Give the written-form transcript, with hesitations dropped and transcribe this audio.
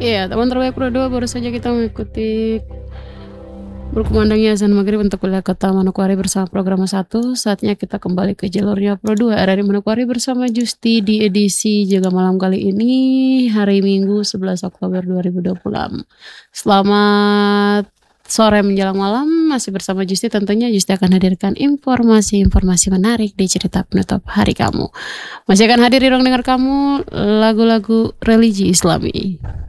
Iya, teman terbaik Pro 2 baru saja kita mengikuti berkumandangnya azan maghrib untuk kuliah Kota Manokwari bersama program satu. Saatnya kita kembali ke jalurnya Pro 2 RRI Manokwari bersama Justi di edisi Jaga Malam kali ini, hari Minggu 11 Oktober 2026. Selamat sore menjelang malam, masih bersama Justi tentunya. Justi akan hadirkan informasi-informasi menarik di cerita penutup hari kamu. Masih akan hadir di ruang dengar kamu lagu-lagu religi Islami.